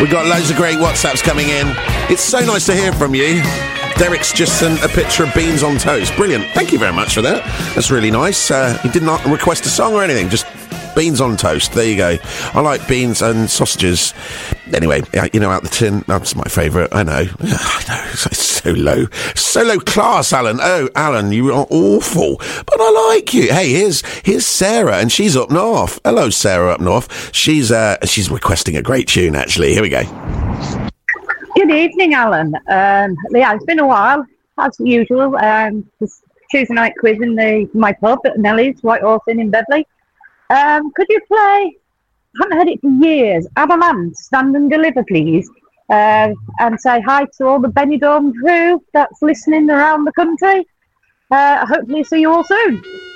We got loads of great WhatsApps coming in. It's so nice to hear from you. Derek's just sent a picture of beans on toast. Brilliant. Thank you very much for that. That's really nice. He did not request a song or anything, just beans on toast. There you go. I like beans and sausages. Anyway, you know, out the tin, that's my favourite. I know. It's so low class, Alan. Oh, Alan, you are awful, but I like you. Hey, here's Sarah, and she's up north. Hello, Sarah, up north. She's requesting a great tune. Actually, here we go. Good evening, Alan. Yeah, it's been a while, as usual. Just Tuesday night quiz in my pub at Nellie's, White Horse Inn in Beverley. Could you play? I haven't heard it for years. Avalanche, Stand and Deliver, please. And say hi to all the Benidorm crew that's listening around the country. Hopefully see you all soon.